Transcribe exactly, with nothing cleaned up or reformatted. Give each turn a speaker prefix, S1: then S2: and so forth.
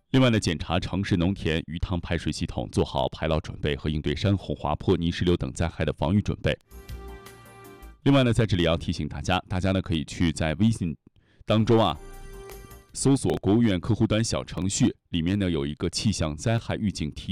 S1: 另外呢，检查城市农田鱼塘排水系统，做好排涝准备和应对山洪、滑坡、泥石流等灾害的防御准备。另外呢，在这里要提醒大家，大家呢可以去在微信当中啊搜索国务院客户端小程序，里面呢有一个气象灾害预警提